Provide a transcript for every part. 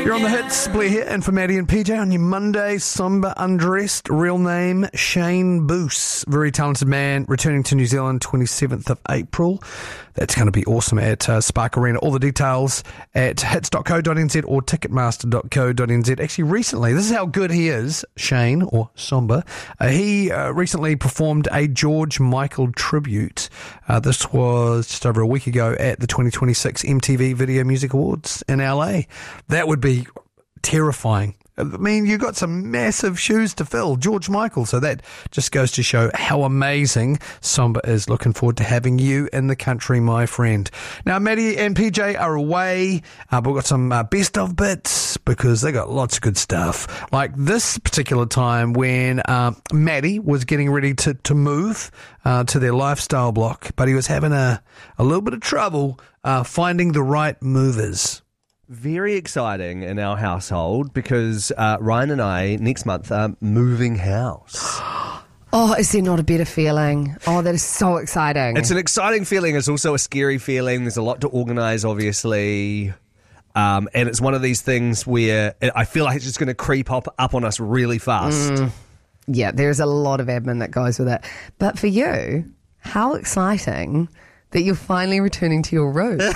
You're on the hits, Blair here, and for Maddie and PJ on your Monday, somber undressed, real name Shane Boose. Very talented man, returning to New Zealand 27th of April. That's going to be awesome at Spark Arena. All the details at hits.co.nz or ticketmaster.co.nz. Actually, recently, this is how good he is, Shane, or Somber. He recently performed a George Michael tribute. This was just over a week ago at the 2026 MTV Video Music Awards in LA. That would be terrifying. I mean, you've got some massive shoes to fill, George Michael. So that just goes to show how amazing Somber is. Looking forward to having you in the country, my friend. Now, Maddie and PJ are away, but we've got some best of bits because they got lots of good stuff. Like this particular time when Maddie was getting ready to move to their lifestyle block, but he was having a little bit of trouble finding the right movers. Very exciting in our household because Ryan and I next month are moving house. Oh, is there not a better feeling? Oh, that is so exciting. It's an exciting feeling. It's also a scary feeling. There's a lot to organise, obviously. And it's one of these things where I feel like it's just going to creep up on us really fast. Yeah, there's a lot of admin that goes with it. But for you, how exciting that you're finally returning to your roots.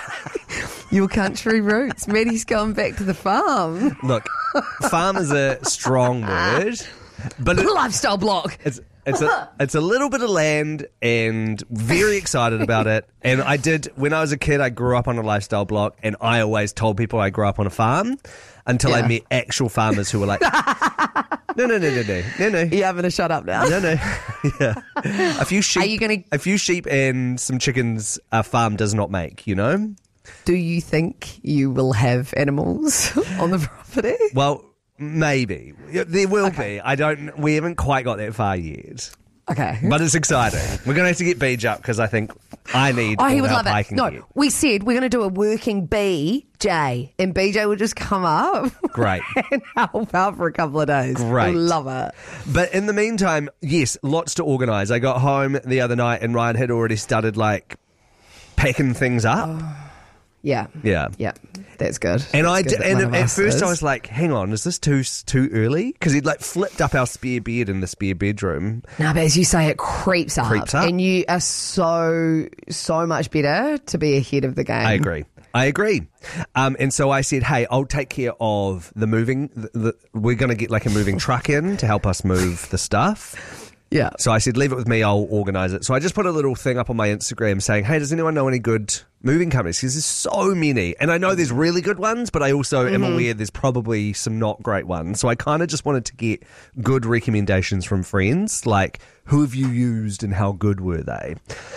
Your country roots. Maddie's going back to the farm. Look, farm is a strong word, but lifestyle block. It's a little bit of land, and very excited about it. And I did when I was a kid. I grew up on a lifestyle block, and I always told people I grew up on a farm until I met actual farmers who were like, No. You're having to shut up now. No. Yeah, a few sheep and some chickens a farm does not make. You know. Do you think you will have animals on the property? Well, maybe. There will be. We haven't quite got that far yet. Okay. But it's exciting. We're going to have to get Beej up because I think I need all he would help love I it. can No, get. we said we're going to do a working BJ, and BJ will just come up. Great. And help out for a couple of days. Great. We'll love it. But in the meantime, yes, lots to organise. I got home the other night and Ryan had already started packing things up. Yeah. That's good. And That's good that one of at us first is. I was like, hang on, is this too early? Because he'd flipped up our spare bed in the spare bedroom. No, but as you say, it creeps up. And you are so much better to be ahead of the game. I agree. And so I said, hey, I'll take care of the moving. We're going to get a moving truck in to help us move the stuff. Yeah. So I said, leave it with me, I'll organise it. So I just put a little thing up on my Instagram saying, hey, does anyone know any good moving companies? Because there's so many. And I know there's really good ones, but I also am aware there's probably some not great ones. So I kind of just wanted to get good recommendations from friends, like who have you used and how good were they?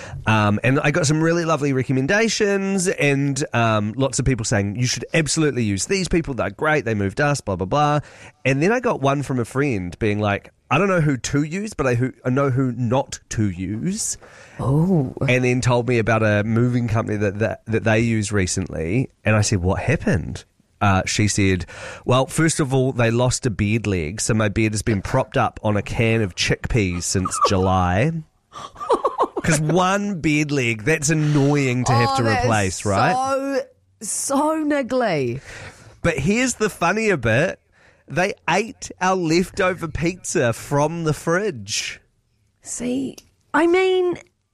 And I got some really lovely recommendations and lots of people saying, you should absolutely use these people, they're great, they moved us, blah, blah, blah. And then I got one from a friend being like, I don't know who to use, but I know who not to use. Oh. And then told me about a moving company that they used recently. And I said, what happened? She said, well, first of all, they lost a bed leg. So my bed has been propped up on a can of chickpeas since July. Because one bed leg, that's annoying to have to replace, right? So niggly. But here's the funnier bit. They ate our leftover pizza from the fridge. See, I mean,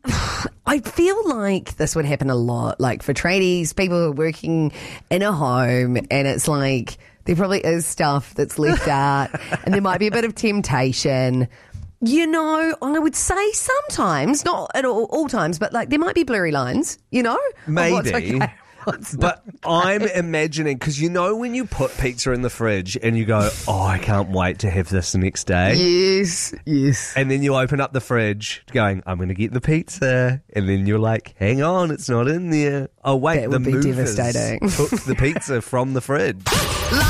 I feel like this would happen a lot. Like for tradies, people who are working in a home, and it's like there probably is stuff that's left out, and there might be a bit of temptation. You know, I would say sometimes, not at all times, but there might be blurry lines, of what's Maybe. okay. But I'm imagining, because when you put pizza in the fridge and you go, oh, I can't wait to have this the next day. Yes. And then you open up the fridge going, I'm going to get the pizza. And then you're like, hang on, it's not in there. Oh, wait, That would be movers devastating. took the pizza from the fridge.